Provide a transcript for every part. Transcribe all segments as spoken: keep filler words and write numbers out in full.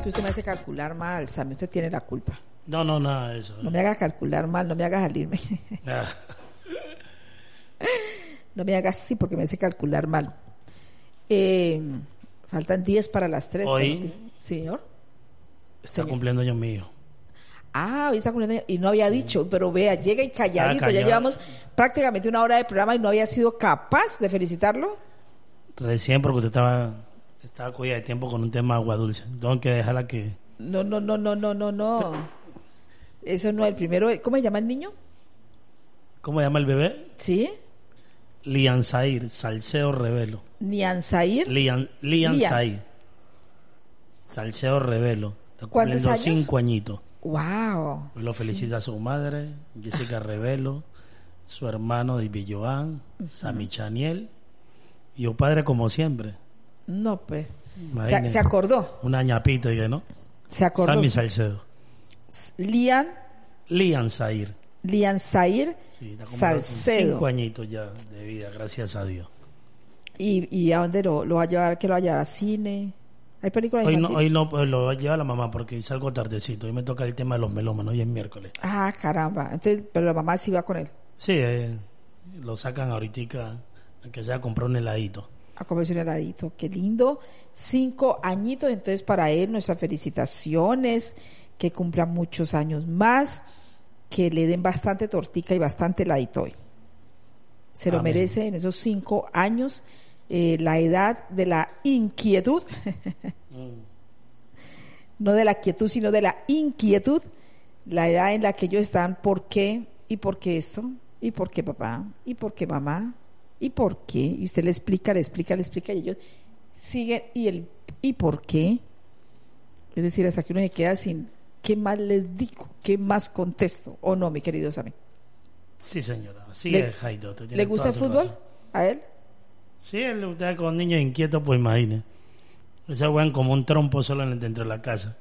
que usted me hace calcular mal, Sammy, usted tiene la culpa. No, no, nada de eso. No me haga calcular mal, no me haga salirme. Nada. No me haga así porque me hace calcular mal. Eh, faltan diez para las tres. Hoy, señor. Está Señor. cumpliendo años mío. Ah, hoy está cumpliendo y no había sí. dicho, pero vea, llega y calladito. Ya llevamos prácticamente una hora de programa y no había sido capaz de felicitarlo. Recién porque usted estaba, estaba cogida de tiempo con un tema agua dulce. Tengo que dejarla que... No, no, no, no, no, no, no. Eso no es el primero. ¿Cómo se llama el niño? ¿Cómo se llama el bebé? Sí. Lian Zair, Salseo Revelo. Lian Zair. Lian, Lian Zair. Salseo Revelo. Está ¿Cuántos años? Cinco añitos. Wow. Hoy lo felicita sí. a su madre, Jessica Revelo, su hermano David Joan, uh-huh. Sammy Chaniel y su padre como siempre. No, pues. Se, se acordó. Una ñapita, dije, ¿no? Se acordó. Sammy Salcedo. Lian. Lian Zair. Lian Zair sí, Salcedo. Cinco añitos ya de vida, gracias a Dios. ¿Y, y a dónde lo, lo va a llevar? ¿Que lo va a llevar a cine? ¿Hay películas hoy no, hoy no pues, lo va a llevar la mamá porque salgo tardecito. Hoy me toca el tema de los melómanos, hoy es miércoles. Ah, caramba. Entonces, pero la mamá sí va con él. Sí, eh, lo sacan ahorita, que sea a comprar un heladito. A comerse un heladito, qué lindo. Cinco añitos, entonces para él nuestras felicitaciones, que cumpla muchos años más, que le den bastante tortica y bastante heladito hoy. Se lo Amén. Merece en esos cinco años. Eh, la edad de la inquietud, mm. no de la quietud, sino de la inquietud, la edad en la que ellos están, ¿por qué? ¿Y por qué esto? ¿Y por qué papá? ¿Y por qué mamá? ¿Y por qué? Y usted le explica, le explica, le explica, y ellos siguen, y el ¿y por qué? Es decir, hasta que uno se queda sin, ¿qué más les digo? ¿Qué más contesto? ¿O no, mi querido Sammy? Sí, señora, sigue Jaito. ¿Le gusta el fútbol razón. A él? Sí, él usted con niños inquietos, pues imagine. Ese juegan como un trompo solo dentro de la casa.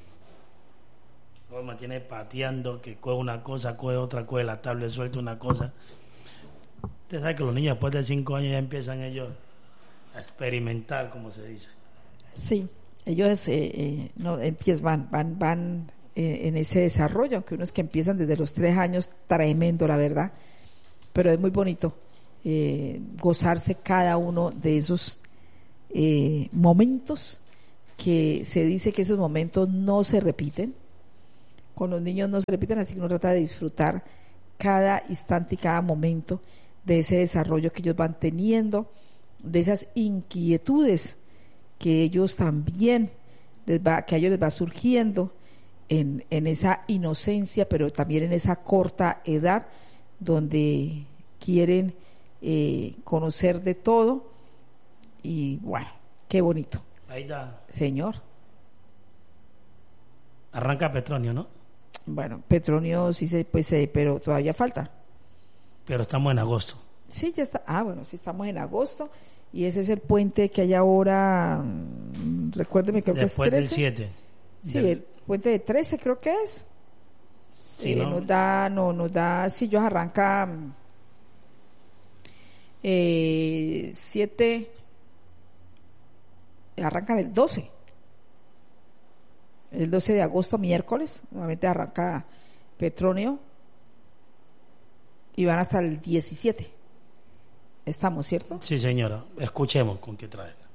Me tiene pateando, que coge una cosa, coge otra, coge la tablet, suelta una cosa. Usted sabe que los niños después de cinco años ya empiezan ellos a experimentar, como se dice. Sí, ellos eh, eh, no empiezan, van, van, van eh, en ese desarrollo, aunque unos que empiezan desde los tres años, tremendo, la verdad. Pero es muy bonito. Eh, gozarse cada uno de esos eh, momentos que se dice que esos momentos no se repiten. Con los niños no se repiten, así que uno trata de disfrutar cada instante y cada momento de ese desarrollo que ellos van teniendo, de esas inquietudes que ellos también les va, que a ellos les va surgiendo en, en esa inocencia, pero también en esa corta edad donde quieren Eh, conocer de todo. Y bueno, qué bonito. Ahí está. Señor. Arranca Petronio, ¿no? Bueno, Petronio sí se pues eh, pero todavía falta. Pero estamos en agosto. Sí, ya está. Ah, bueno, sí estamos en agosto. Y ese es el puente que hay ahora. Recuérdeme, creo Después que es trece. Del siete. Sí, del... el puente de trece creo que es. Sí, eh, ¿no? Nos da, no, nos da, si ellos arranca eh, siete, arrancan el doce. El doce de agosto, miércoles, nuevamente arranca Petronio y van hasta el diecisiete. Estamos, ¿cierto? Sí, señora. Escuchemos con qué trae.